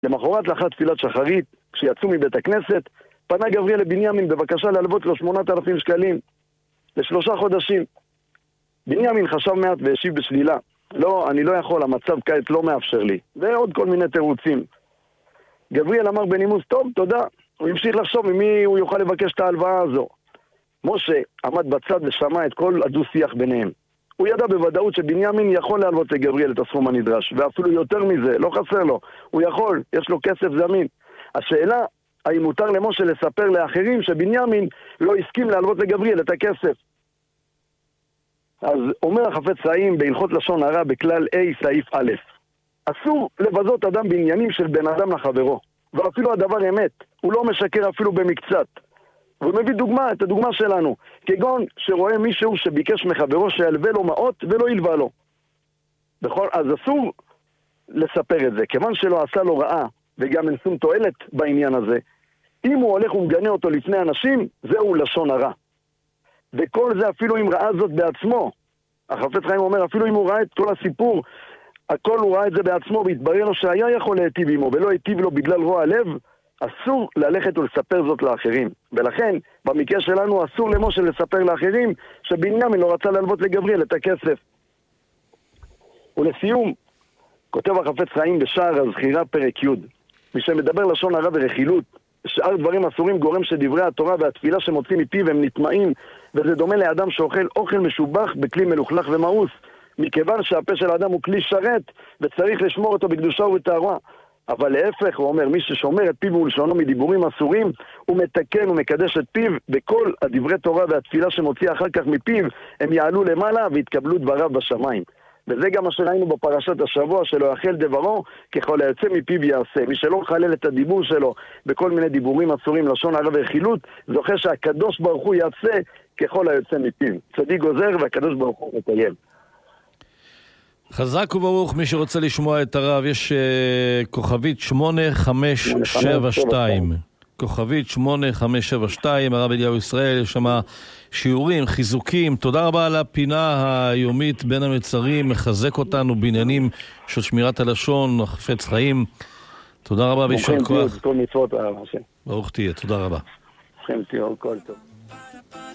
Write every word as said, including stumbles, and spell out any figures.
למחרת לאחר תפילת שחרית, כשיצאו מבית הכנסת, פנה גבריאל לבנימין בבקשה להלוות לו שמונת אלפים שקלים לשלושה חודשים. בנימין חשב מעט והשיב בשלילה. לא, אני לא יכול, המצב כעת לא מאפשר לי. ועוד כל מיני תירוצים. גבריאל אמר בנימוס, טוב, תודה. הוא המשיך לחשוב ממי הוא יוכל לבקש את ההלוואה הזו. משה עמד בצד ושמע את כל הדו-שיח ביניהם. הוא ידע בוודאות שבנימין יכול להלוות לגבריאל את הסכום הנדרש, ואפילו יותר מזה, לא חסר לו. הוא יכול, יש לו כסף זמין. השאלה, האם מותר למשה לספר לאחרים שבנימין לא הסכים להלוות לגבריאל את הכסף? אז אומר החפץ חיים בהלכות לשון הרע בכלל A סעיף א', אסור לבזות אדם בעניינים של בן אדם לחברו, ואפילו הדבר אמת, הוא לא משקר אפילו במקצת. והוא מביא דוגמה, את הדוגמה שלנו, כגון שרואה מישהו שביקש מחברו שילווה לו מעות ולא ילווה לו. בכל, אז אסור לספר את זה, כיוון שלא עשה לו רעה וגם אין שום תועלת בעניין הזה. אם הוא הולך ומגנה אותו לפני אנשים, זהו לשון הרע. וכל זה אפילו אם ראה זאת בעצמו. החפץ חיים אומר, אפילו אם הוא ראה את כל הסיפור, הכל הוא ראה את זה בעצמו, והתברר לו שהיה יכול להיטיב עמו, ולא היטיב לו בגלל רוע הלב, אסור ללכת ולספר זאת לאחרים. ולכן, במקרה שלנו, אסור למשה לספר לאחרים, שבנימין לא רצה להלוות לגבריאל את הכסף. ולסיום, כותב החפץ חיים בשער הזכירה פרק י', מי שמדבר לשון הרע ורכילות, שאר דברים אסורים גורם שדברי התורה והתפילה שמוצאים מפיו הם נטמעים, וזה דומה לאדם שאוכל אוכל משובח בכלי מלוכלך ומאוס, מכיוון שהפה של האדם הוא כלי שרת וצריך לשמור אותו בקדושה ובטהרה. אבל להפך, הוא אומר, מי ששומר את פיו ולשונו מדיבורים אסורים, הוא מתקן ומקדש את פיו, וכל הדברי תורה והתפילה שמוציא אחר כך מפיו הם יעלו למעלה והתקבלו דבריו בשמיים. וזה גם מה שראינו בפרשת השבוע, שלא יאכל דברו ככל היוצא מפיו יעשה. מי שלא חלל את הדיבור שלו בכל מיני דיבורים אסורים, לשון הרע ורכילות, זוכה שהקדוש ברוך הוא יעשה ככל היוצא מפיו. צדיק גוזר והקדוש ברוך הוא מטייל. חזק וברוך. מי שרוצה לשמוע את הרב, יש uh, כוכבית שמונה חמש שבע שתיים. כוכבית שמונה חמש שבע שתיים, הרב אליהו ישראל, יש שם שיעורים, חיזוקים. תודה רבה על הפינה היומית בין המצרים, מחזק אותנו בעניינים של שמירת הלשון, החפץ חיים. תודה רבה וישר כוח. כל מצוות, ברוך תהיה, תודה רבה. לכם תהיה כל טוב.